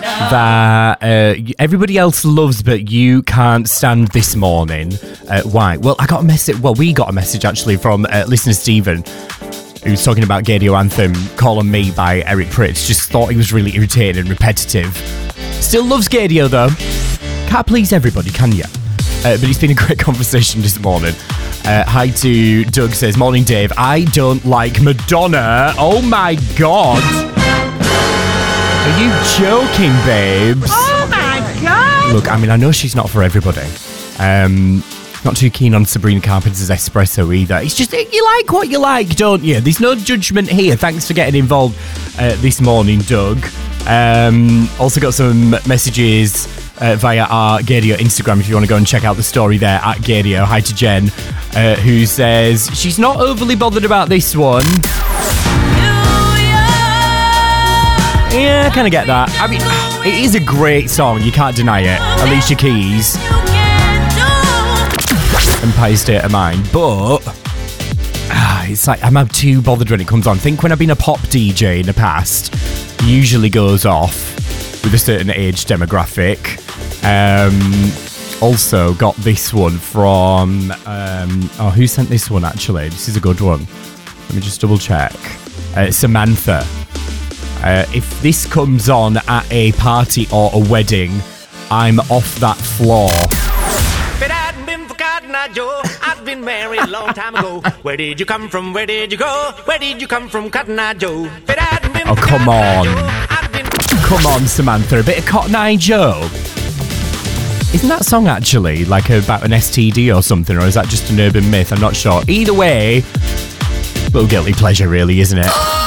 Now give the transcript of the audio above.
that everybody else loves but you can't stand this morning. Why? Well, we got a message actually from listener Stephen, who's talking about Gaydio Anthem, Call on Me by Eric Prydz. Just thought he was really irritating and repetitive. Still loves Gaydio though. Can't please everybody, can you? But it's been a great conversation this morning. Hi to Doug, says, morning Dave, I don't like Madonna. Oh my god. Are you joking, babes? Oh my god. Look, I mean, I know she's not for everybody. Not too keen on Sabrina Carpenter's Espresso either. It's just, you like what you like, don't you? There's no judgment here. Thanks for getting involved this morning, Doug. Also got some messages via our Gaydio Instagram if you want to go and check out the story there at Gaydio. Hi to Jen, who says she's not overly bothered about this one. Yeah, I kind of get that. I mean, it is a great song, you can't deny it. Alicia Keys, Empire State of Mind, but it's like I'm not too bothered when it comes on. I think when I've been a pop DJ in the past, it usually goes off with a certain age demographic. Also got this one from who sent this one actually? This is a good one. Let me just double check. Samantha. If this comes on at a party or a wedding, I'm off that floor. If it hadn't been for Cotton Eye Joe, I'd been married a long time ago. Where did you come from? Where did you go? Where did you come from, Cotton Eye Joe? If it hadn't been Oh, come on. Come on, Samantha. A bit of Cotton Eye Joe. Isn't that song actually like about an STD or something, or is that just an urban myth? I'm not sure. Either way, little guilty pleasure really, isn't it?